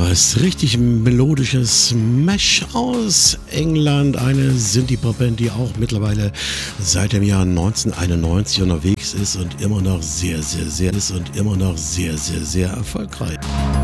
was richtig melodisches Mesh aus England. Eine Synthie-Pop-Band, die auch mittlerweile seit dem Jahr 1991 unterwegs ist und immer noch sehr erfolgreich.